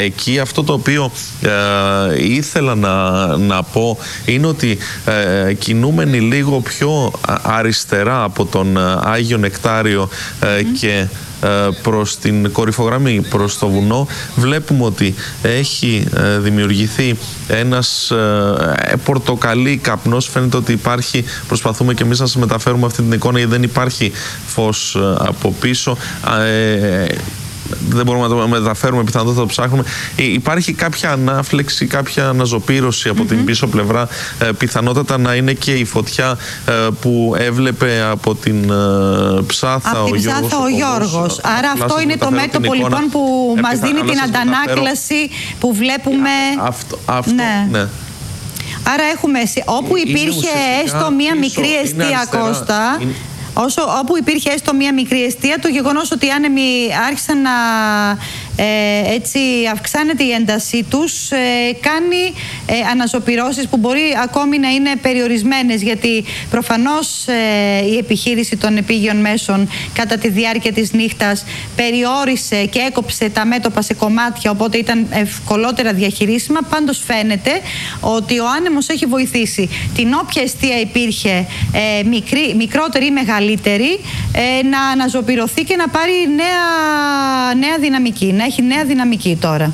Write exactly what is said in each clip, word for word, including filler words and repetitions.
Εκεί αυτό το οποίο ε, ήθελα να, να πω είναι ότι ε, κινούμενοι λίγο πιο αριστερά από τον Άγιο Νεκτάριο ε, mm. και προς την κορυφογραμμή, προς το βουνό, βλέπουμε ότι έχει δημιουργηθεί ένας πορτοκαλί καπνός. Φαίνεται ότι υπάρχει, προσπαθούμε και εμείς να σας μεταφέρουμε αυτή την εικόνα, γιατί δεν υπάρχει φως από πίσω. Δεν μπορούμε να το μεταφέρουμε, πιθανότατα το ψάχνουμε. Υπάρχει κάποια ανάφλεξη, κάποια αναζωπήρωση από mm-hmm. την πίσω πλευρά. Ε, πιθανότατα να είναι και η φωτιά ε, που έβλεπε από την ε, Ψάθα από ο την Γιώργος. Ψάθα ο Γιώργος. Άρα αυτό είναι το μέτωπο λοιπόν που ε, μας πιθα... δίνει την αντανάκλαση που βλέπουμε. Ε, αυτό, αυτό ναι. ναι. Άρα έχουμε όπου υπήρχε έστω μία μικρή αιστεία, Κώστα. Είναι... Όσο, όπου υπήρχε έστω μία μικρή αιστεία, το γεγονός ότι οι άνεμοι άρχισαν να ε, έτσι αυξάνεται η έντασή τους, ε, κάνει ε, αναζωπυρώσεις που μπορεί ακόμη να είναι περιορισμένες, γιατί προφανώς ε, η επιχείρηση των επίγειων μέσων κατά τη διάρκεια της νύχτας περιόρισε και έκοψε τα μέτωπα σε κομμάτια, οπότε ήταν ευκολότερα διαχειρίσιμα. Πάντως φαίνεται ότι ο άνεμος έχει βοηθήσει την όποια αιστεία υπήρχε ε, μικρή, μικρότερη ή μεγαλύτερη ε, να αναζωπυρωθεί και να πάρει νέα, νέα δυναμική, να έχει νέα δυναμική τώρα.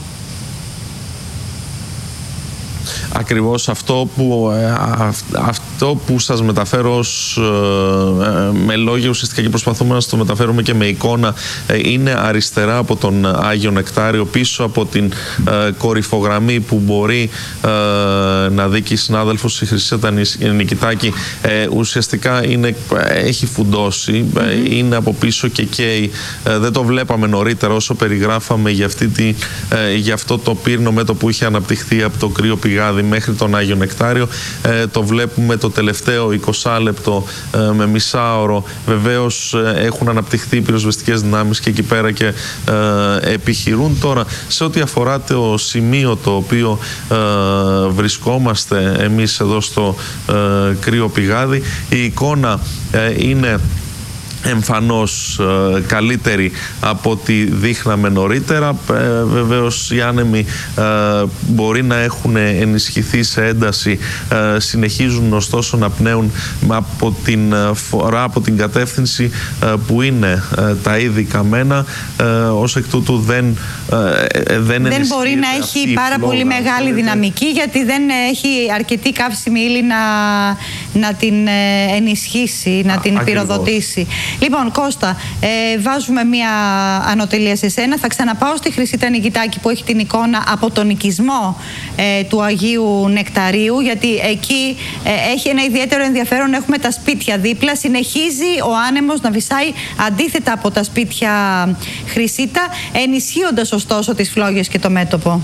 Ακριβώς αυτό που, ε, αυτό που σας μεταφέρω ως, ε, με λόγια ουσιαστικά, και προσπαθούμε να το μεταφέρουμε και με εικόνα, ε, είναι αριστερά από τον Άγιο Νεκτάριο, πίσω από την ε, κορυφογραμμή που μπορεί ε, να δει και η συνάδελφος η Χρυσίτα Νικητάκη. Ε, ουσιαστικά είναι, έχει φουντώσει, mm-hmm. είναι από πίσω και καίει. Ε, δεν το βλέπαμε νωρίτερα όσο περιγράφαμε για, αυτή τη, ε, για αυτό το πύρνο μέτωπο που είχε αναπτυχθεί από το κρύο πηγάδι μέχρι τον Άγιο Νεκτάριο. Ε, το βλέπουμε το τελευταίο είκοσι λεπτό ε, με μισάωρο. Βεβαίως ε, έχουν αναπτυχθεί πυροσβεστικές δυνάμεις και εκεί πέρα και ε, επιχειρούν. Τώρα, σε ό,τι αφορά το σημείο το οποίο ε, βρισκόμαστε εμείς εδώ στο ε, κρύο πηγάδι, η εικόνα ε, είναι εμφανώς ε, καλύτερη από ό,τι δείχναμε νωρίτερα. Ε, βεβαίως οι άνεμοι ε, μπορεί να έχουν ενισχυθεί σε ένταση, ε, συνεχίζουν ωστόσο να πνέουν από την φορά, από την κατεύθυνση ε, που είναι ε, τα είδη καμένα. Ε, ως εκ τούτου δεν ε, δεν, δεν μπορεί να έχει πάρα πολύ μεγάλη δυναμική, γιατί δεν έχει αρκετή καύσιμη ύλη να, να την ενισχύσει, να την Α, πυροδοτήσει. Λοιπόν, Κώστα, ε, βάζουμε μία ανωτελεία σε σένα. Θα ξαναπάω στη Χρυσίτα Νικητάκη που έχει την εικόνα από τον οικισμό ε, του Αγίου Νεκταρίου, γιατί εκεί ε, έχει ένα ιδιαίτερο ενδιαφέρον. Έχουμε τα σπίτια δίπλα. Συνεχίζει ο άνεμος να βυσάει αντίθετα από τα σπίτια, Χρυσίτα, ενισχύοντας ωστόσο τις φλόγες και το μέτωπο.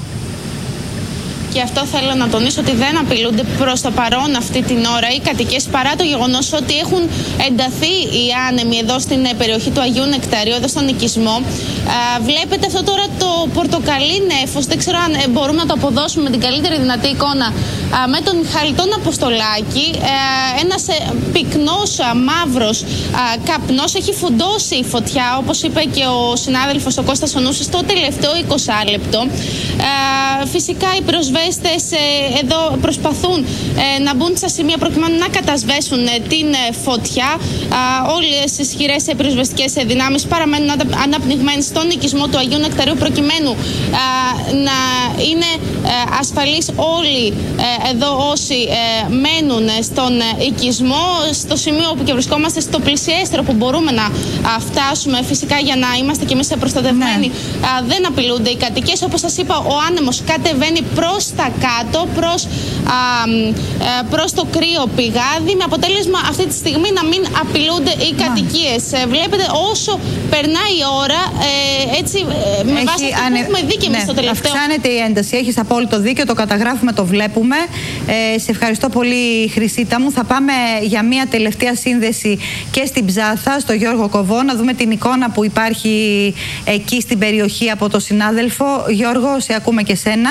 Και αυτό θέλω να τονίσω, ότι δεν απειλούνται προς το παρόν αυτή την ώρα οι κατοικίες, παρά το γεγονός ότι έχουν ενταθεί οι άνεμοι εδώ στην περιοχή του Αγίου Νεκταρίου, εδώ στον οικισμό. Α, βλέπετε αυτό τώρα το πορτοκαλί νέφος, δεν ξέρω αν μπορούμε να το αποδώσουμε με την καλύτερη δυνατή εικόνα, α, με τον Μιχάλη τον Αποστολάκη. Α, ένας ε, πυκνός α, μαύρος α, καπνός, έχει φουντώσει η φωτιά, όπως είπε και ο συνάδελφος ο Κώστας Ονούσης, το τελευταίο είκοσι λεπτό. Α, φυσικά οι πυροσβέστες εδώ προσπαθούν να μπουν στα σημεία προκειμένου να κατασβέσουν την φωτιά. Όλες οι ισχυρές πυροσβεστικές δυνάμεις παραμένουν αναπνιγμένοι στον οικισμό του Αγίου Νεκταρίου, προκειμένου να είναι ασφαλείς όλοι εδώ όσοι μένουν στον οικισμό. Στο σημείο που και βρισκόμαστε, στο πλησιέστερο που μπορούμε να φτάσουμε, φυσικά για να είμαστε και εμείς προστατευμένοι, ναι. δεν απειλούνται οι κατοικίες. Όπως σας είπα, ο άνεμος κατεβαίνει προς τα κάτω, προς, α, προς το κρύο πηγάδι, με αποτέλεσμα αυτή τη στιγμή να μην απειλούνται οι κατοικίες. Ε, βλέπετε, όσο περνάει η ώρα, ε, έτσι, ε, με βάση αυτό ανε... που έχουμε δει και εμείς, ναι, στο τελευταίο. Αυξάνεται η ένταση, έχεις απόλυτο δίκιο, το καταγράφουμε, το βλέπουμε. Ε, σε ευχαριστώ πολύ, Χρυσίτα μου. Θα πάμε για μια τελευταία σύνδεση και στην Ψάθα, στο Γιώργο Κοβό, να δούμε την εικόνα που υπάρχει εκεί στην περιοχή από το συνάδελφο. Γιώργο, σε ακούμε και σένα.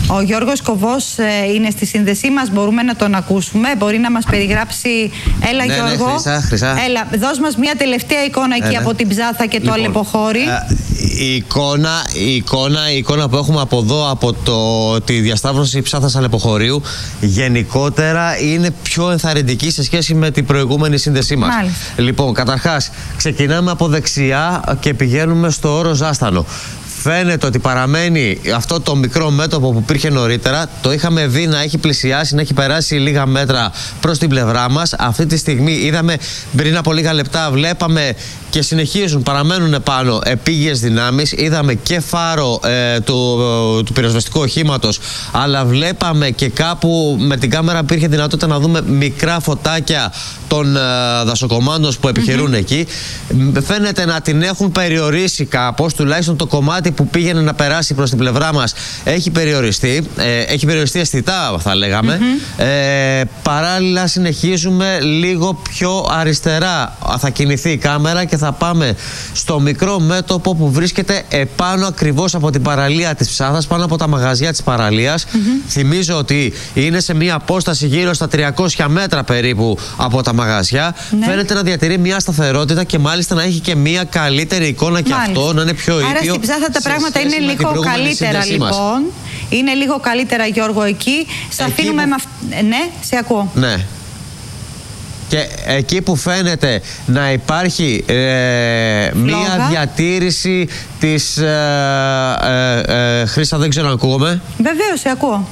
Ο Γιώργος Κοβός είναι στη σύνδεσή μας, μπορούμε να τον ακούσουμε, μπορεί να μας περιγράψει. Έλα ναι, Γιώργο, ναι, Χρυσά, Χρυσά. Έλα, δώσ' μας μια τελευταία εικόνα εκεί Έλα. από την Ψάθα και λοιπόν, το Αλεποχώρι. Η εικόνα, η, εικόνα, η εικόνα που έχουμε από εδώ, από το, τη διασταύρωση Ψάθας Αλεποχωρίου, γενικότερα είναι πιο ενθαρρυντική σε σχέση με την προηγούμενη σύνδεσή μας. Μάλιστα. Λοιπόν, καταρχάς, ξεκινάμε από δεξιά και πηγαίνουμε στο όρο Ζάστανο. Φαίνεται ότι παραμένει αυτό το μικρό μέτωπο που υπήρχε νωρίτερα. Το είχαμε δει να έχει πλησιάσει, να έχει περάσει λίγα μέτρα προς την πλευρά μας. Αυτή τη στιγμή είδαμε πριν από λίγα λεπτά, βλέπαμε και συνεχίζουν, παραμένουν πάνω επίγειες δυνάμεις. Είδαμε και φάρο ε, του, ε, του πυροσβεστικού οχήματος, αλλά βλέπαμε και κάπου με την κάμερα υπήρχε δυνατότητα να δούμε μικρά φωτάκια των ε, δασοκομάντων που επιχειρούν mm-hmm. εκεί. Φαίνεται να την έχουν περιορίσει κάπως, τουλάχιστον το κομμάτι που πήγαινε να περάσει προς την πλευρά μας έχει περιοριστεί. Ε, έχει περιοριστεί αισθητά, θα λέγαμε. Mm-hmm. Ε, παράλληλα, συνεχίζουμε λίγο πιο αριστερά. Θα κινηθεί η κάμερα και θα πάμε στο μικρό μέτωπο που βρίσκεται επάνω ακριβώς από την παραλία της Ψάθας, πάνω από τα μαγαζιά της παραλίας. Mm-hmm. Θυμίζω ότι είναι σε μια απόσταση γύρω στα τριακόσια μέτρα περίπου από τα μαγαζιά. Ναι. Φαίνεται να διατηρεί μια σταθερότητα και μάλιστα να έχει και μια καλύτερη εικόνα και μάλιστα. αυτό, να είναι πιο ήπιο. Άρα στην Ψάθα τα πράγματα είναι λίγο καλύτερα λοιπόν. Είναι λίγο καλύτερα, Γιώργο, εκεί. Σε αφήνουμε που... με αυ... Ναι, σε ακούω. Ναι. Και εκεί που φαίνεται να υπάρχει ε, μία διατήρηση της... Ε, ε, ε, Χρήστα, δεν ξέρω αν ακούγομαι. Βεβαίως, σε ακούω.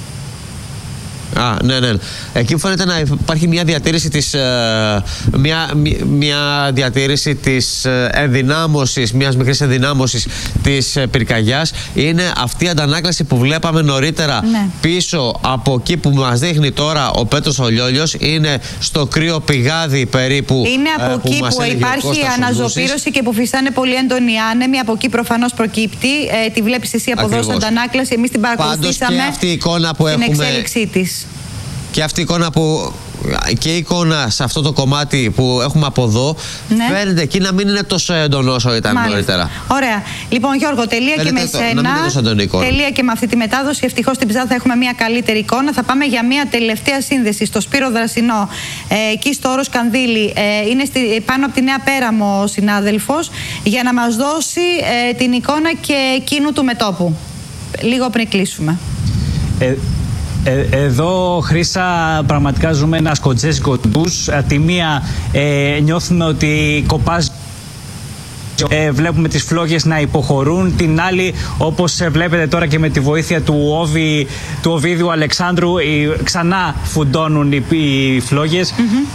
Α, ναι, ναι. Εκεί που φαίνεται να υπάρχει μια διατήρηση της, ε, μια, μια διατήρηση της ενδυνάμωσης, μιας μικρής ενδυνάμωσης της ε, πυρκαγιάς, είναι αυτή η αντανάκλαση που βλέπαμε νωρίτερα ναι. πίσω από εκεί που μας δείχνει τώρα ο Πέτρος ο Λιόλιος. Είναι στο κρύο πηγάδι περίπου. Είναι από ε, που εκεί που, που υπάρχει αναζωπήρωση και που φυσάνε πολύ έντονοι άνεμοι. Από εκεί προφανώς προκύπτει. Ε, τη βλέπεις εσύ από εδώ στην αντανάκλαση. Εμείς την παρακολουθήσαμε. Πάντως και αυτή η εικόνα που στην έχουμε... εξέλιξή της. Και αυτή η εικόνα που και η εικόνα σε αυτό το κομμάτι που έχουμε από εδώ ναι. φαίνεται εκεί να μην είναι τόσο έντονο όσο ήταν Μάλιστα. νωρίτερα. Ωραία. Λοιπόν, Γιώργο, τελεία φαίνεται και με σένα. Τελεία και με αυτή τη μετάδοση. Ευτυχώς στην Ψάθα έχουμε μια καλύτερη εικόνα. Θα πάμε για μια τελευταία σύνδεση στο Σπύρο Δρασινό, ε, εκεί στο όρος Κανδύλη. Ε, είναι στη, πάνω από τη Νέα Πέραμο ο συνάδελφος, για να μας δώσει ε, την εικόνα και εκείνου του μετώπου. Λίγο πριν κλείσουμε. Ε, Ε, εδώ, Χρύσα, πραγματικά ζούμε ένα σκοτζέζικο ντους. Από τη μία ε, νιώθουμε ότι κοπάζει, ε, βλέπουμε τις φλόγες να υποχωρούν. Την άλλη, όπως βλέπετε τώρα και με τη βοήθεια του, Όβη, του Οβίδιου Αλεξάνδρου, οι, ξανά φουντώνουν οι, οι φλόγες.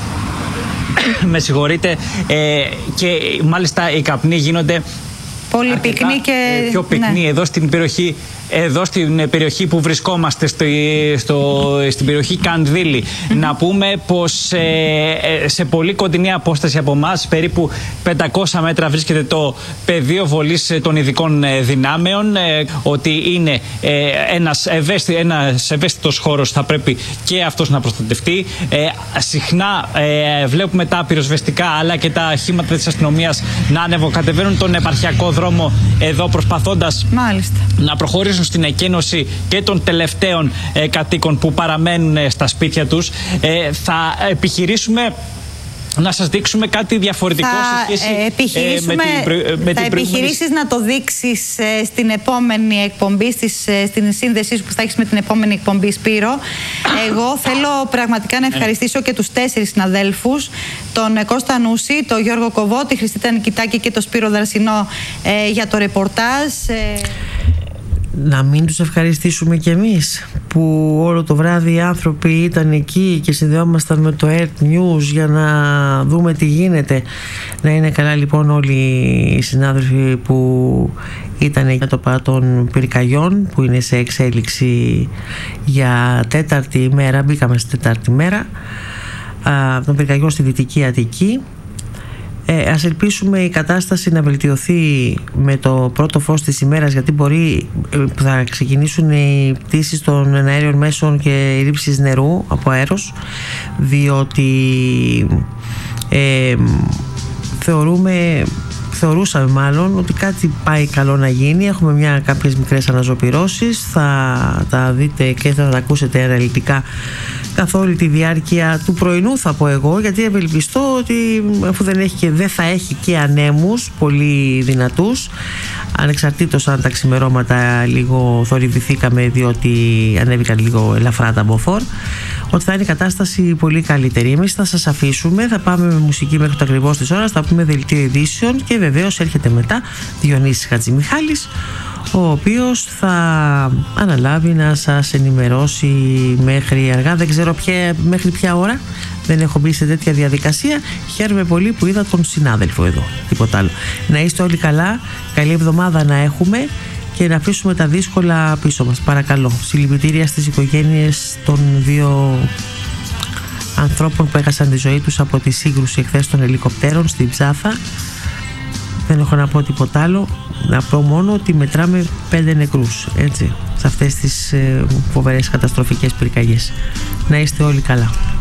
Mm-hmm. Με συγχωρείτε. Ε, και μάλιστα οι καπνοί γίνονται πολύ πυκνοί και... πιο πυκνοί, ναι. Εδώ στην περιοχή Εδώ στην περιοχή που βρισκόμαστε, στο, στο, στην περιοχή Κανδύλη, mm-hmm. να πούμε πως ε, σε πολύ κοντινή απόσταση από εμάς, περίπου πεντακόσια μέτρα, βρίσκεται το πεδίο βολής των ειδικών δυνάμεων, ε, ότι είναι ε, ένας, ευαίσθη, ένας ευαίσθητος χώρος, θα πρέπει και αυτός να προστατευτεί. Ε, συχνά ε, βλέπουμε τα πυροσβεστικά αλλά και τα οχήματα της αστυνομίας να ανεβοκατεβαίνουν τον επαρχιακό δρόμο εδώ, προσπαθώντας Μάλιστα. να προχωρήσουν στην εκένωση και των τελευταίων ε, κατοίκων που παραμένουν ε, στα σπίτια τους. Ε, θα επιχειρήσουμε να σας δείξουμε κάτι διαφορετικό θα σε σχέση ε, με την, προ... με θα την επιχειρήσεις να το δείξεις ε, στην επόμενη εκπομπή, στις, ε, στην σύνδεσή σου που θα έχεις με την επόμενη εκπομπή, Σπύρο. Εγώ θέλω πραγματικά να ευχαριστήσω και τους τέσσερις συναδέλφους, τον Κώστα Νούση, τον Γιώργο Κοβό, τη Χριστίνα Νικητάκη και τον Σπύρο Δρασινό ε, για το ρεπορτάζ. Ε... Να μην τους ευχαριστήσουμε κι εμείς που όλο το βράδυ οι άνθρωποι ήταν εκεί και συνδεόμασταν με το Earth News για να δούμε τι γίνεται. Να είναι καλά λοιπόν όλοι οι συνάδελφοι που ήταν εκεί το μέτωπα των πυρκαγιών που είναι σε εξέλιξη για τέταρτη ημέρα. Μπήκαμε στη τέταρτη μέρα των πυρκαγιών στη Δυτική Αττική. Ε, ας ελπίσουμε η κατάσταση να βελτιωθεί με το πρώτο φως της ημέρας, γιατί μπορεί που θα ξεκινήσουν οι πτήσεις των εναέριων μέσων και οι ρήψεις νερού από αέρος, διότι ε, θεωρούμε θεωρούσαμε μάλλον ότι κάτι πάει καλό να γίνει. Έχουμε μια, κάποιες μικρές αναζωπυρώσεις, θα τα δείτε και θα τα ακούσετε αναλυτικά καθ' όλη τη διάρκεια του πρωινού, θα πω εγώ, γιατί ευελπιστώ ότι αφού δεν έχει και δεν θα έχει και ανέμους πολύ δυνατούς, ανεξαρτήτως αν τα ξημερώματα λίγο θορυβηθήκαμε διότι ανέβηκαν λίγο ελαφρά τα μποφόρ, ότι θα είναι η κατάσταση πολύ καλύτερη. Εμείς θα σας αφήσουμε, θα πάμε με μουσική μέχρι το ακριβώς της ώρας, θα πούμε δελτίο ειδήσεων και βεβαίως έρχεται μετά Διονύσης Χατζημιχάλης, ο οποίος θα αναλάβει να σας ενημερώσει μέχρι αργά, δεν ξέρω ποια, μέχρι ποια ώρα, δεν έχω μπει σε τέτοια διαδικασία. Χαίρομαι πολύ που είδα τον συνάδελφο εδώ, τίποτα άλλο. Να είστε όλοι καλά, καλή εβδομάδα να έχουμε και να αφήσουμε τα δύσκολα πίσω μας, παρακαλώ. Συλληπιτήρια στις οικογένειες των δύο ανθρώπων που έχασαν τη ζωή τους από τη σύγκρουση εχθές των ελικοπτέρων στην Ψάθα. Δεν έχω να πω τίποτα άλλο, να πω μόνο ότι μετράμε πέντε νεκρούς, έτσι, σε αυτές τις ε, φοβερές καταστροφικές πυρκαγιές. Να είστε όλοι καλά.